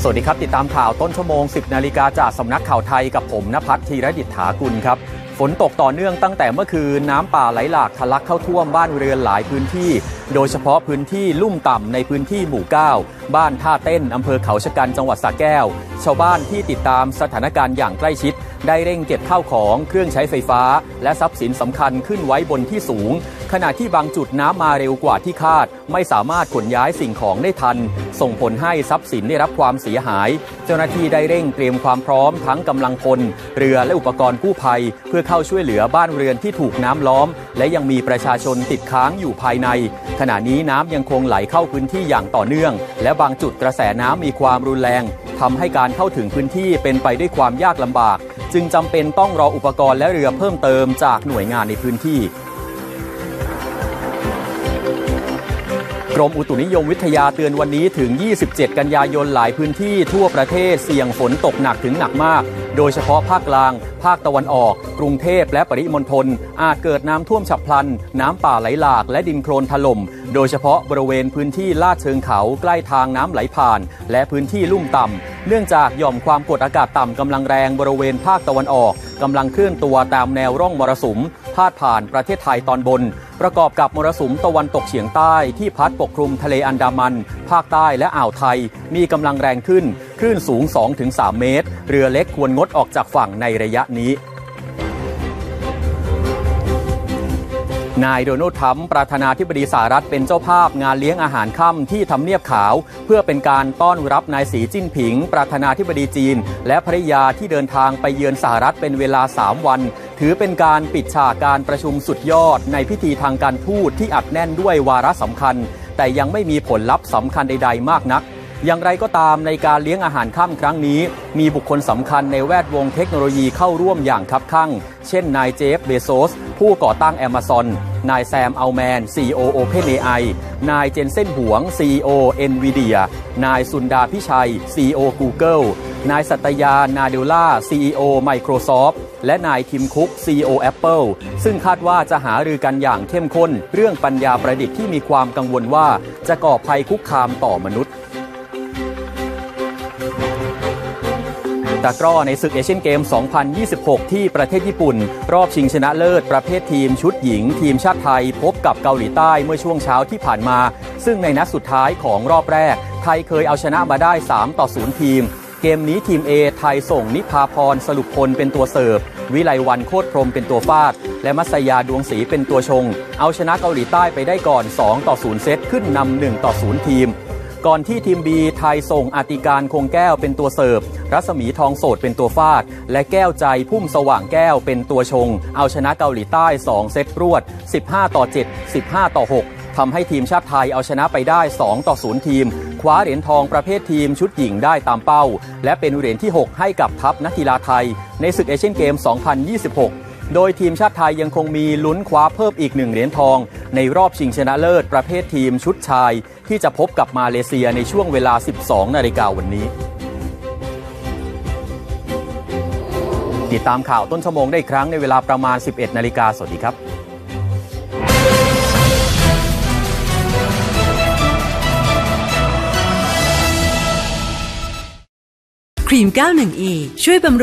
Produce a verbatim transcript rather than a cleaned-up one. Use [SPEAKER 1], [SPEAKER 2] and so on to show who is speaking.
[SPEAKER 1] สวัสดีครับติดตามข่าวต้นชั่วโมงสิบนาฬิกาจากสำนักข่าวไทยกับผมณภัทร ธีรดิษฐากุลครับฝนตกต่อเนื่องตั้งแต่เมื่อคืนน้ำป่าไหลหลากทะลักเข้าท่วมบ้านเรือนหลายพื้นที่โดยเฉพาะพื้นที่ลุ่มต่ำในพื้นที่หมู่เก้าบ้านท่าเต้นอำเภอเขาชะกันจังหวัดสระแก้วชาวบ้านที่ติดตามสถานการณ์อย่างใกล้ชิดได้เร่งเก็บข้าวของเครื่องใช้ไฟฟ้าและทรัพย์สินสำคัญขึ้นไว้บนที่สูงขณะที่บางจุดน้ำมาเร็วกว่าที่คาดไม่สามารถขนย้ายสิ่งของได้ทันส่งผลให้ทรัพย์สินได้รับความเสียหายเจ้าหน้าที่ได้เร่งเตรียมความพร้อมทั้งกำลังพลเรือและอุปกรณ์กู้ภัยเพื่อเข้าช่วยเหลือบ้านเรือนที่ถูกน้ำล้อมและยังมีประชาชนติดค้างอยู่ภายในขณะนี้น้ำยังคงไหลเข้าพื้นที่อย่างต่อเนื่องและบางจุดกระแสน้ำมีความรุนแรงทำให้การเข้าถึงพื้นที่เป็นไปด้วยความยากลำบากจึงจำเป็นต้องรออุปกรณ์และเรือเพิ่มเติมจากหน่วยงานในพื้นที่กรมอุตุนิยมวิทยาเตือนวันนี้ถึงยี่สิบเจ็ดกันยายนหลายพื้นที่ทั่วประเทศเสี่ยงฝนตกหนักถึงหนักมากโดยเฉพาะภาคกลางภาคตะวันออกกรุงเทพและปริมณฑลอาจเกิดน้ำท่วมฉับพลันน้ำป่าไหลหลากและดินโคลนถล่มโดยเฉพาะบริเวณพื้นที่ลาดเชิงเขาใกล้ทางน้ำไหลผ่านและพื้นที่ลุ่มต่ำเนื่องจากหย่อมความกดอากาศต่ำกำลังแรงบริเวณภาคตะวันออกกำลังเคลื่อนตัวตามแนวร่องมรสุมพาดผ่านประเทศไทยตอนบนประกอบกับมรสุมตะวันตกเฉียงใต้ที่พัดปกคลุมทะเลอันดามันภาคใต้และอ่าวไทยมีกำลังแรงขึ้นคลื่นสูง สองถึงสาม เมตรเรือเล็กควรงดออกจากฝั่งในระยะนี้นายโดนัลด์ทรัมป์ประธานาธิบดีสหรัฐเป็นเจ้าภาพงานเลี้ยงอาหารค่ำที่ทำเนียบขาวเพื่อเป็นการต้อนรับนายสีจิ้นผิงประธานาธิบดีจีนและภริยาที่เดินทางไปเยือนสหรัฐเป็นเวลาสามวันถือเป็นการปิดฉากการประชุมสุดยอดในพิธีทางการทูตที่อัดแน่นด้วยวาระสำคัญแต่ยังไม่มีผลลัพธ์สำคัญใดๆมากนักอย่างไรก็ตามในการเลี้ยงอาหารค่ำครั้งนี้มีบุคคลสำคัญในแวดวงเทคโนโลยีเข้าร่วมอย่างคับคั่งเช่นนายเจฟ เบโซสผู้ก่อตั้ง Amazon นายแซม อัลแมน ซี อี โอ OpenAI นายเจนเซ่นหวง ซี อี โอ Nvidia นายสุนดาพิชัย ซี อี โอ Google นายสัตยา นาเดลล่า ซี อี โอ Microsoft และนายทิมคุก ซี อี โอ Apple ซึ่งคาดว่าจะหารือกันอย่างเข้มข้นเรื่องปัญญาประดิษฐ์ที่มีความกังวลว่าจะก่อภัยคุกคามต่อมนุษย์ตะกร้อในศึกเอเชียนเกม สองพันยี่สิบหก ที่ประเทศญี่ปุ่นรอบชิงชนะเลิศประเภททีมชุดหญิงทีมชาติไทยพบกับเกาหลีใต้เมื่อช่วงเช้าที่ผ่านมาซึ่งในนัดสุดท้ายของรอบแรกไทยเคยเอาชนะมาได้สามต่อศูนย์ทีมเกมนี้ทีม A ไทยส่งนิพาพรสรุปพลเป็นตัวเสิร์ฟวิไลวรรณโคตรพรหมเป็นตัวฟาดและมัสยาดวงศรีเป็นตัวชงเอาชนะเกาหลีใต้ไปได้ก่อนสองต่อศูนย์เซตขึ้นนำหนึ่งต่อศูนย์ทีมก่อนที่ทีม B ไทยส่งอติการคงแก้วเป็นตัวเสิร์ฟรัศมีทองโสดเป็นตัวฟาดและแก้วใจพุ่มสว่างแก้วเป็นตัวชงเอาชนะเกาหลีใต้สองเซตรวดสิบห้าต่อเจ็ด สิบห้าต่อหกทำให้ทีมชาติไทยเอาชนะไปได้สองต่อศูนย์ทีมคว้าเหรียญทองประเภททีมชุดหญิงได้ตามเป้าและเป็นเหรียญที่หกให้กับทัพนักกีฬาไทยในศึกเอเชียนเกม สองพันยี่สิบหกโดยทีมชาติไทยยังคงมีลุ้นคว้าเพิ่มอีกหนึ่งเหรียญทองในรอบชิงชนะเลิศประเภททีมชุดชายที่จะพบกับมาเลเซียในช่วงเวลา สิบสองนาฬิกาวันนี้ติดตามข่าวต้นชั่วโมงได้อีกครั้งในเวลาประมาณ สิบเอ็ดนาฬิกาสวัสดีครับ
[SPEAKER 2] ครีม เก้าสิบเอ็ด อี ช่วยบำรุง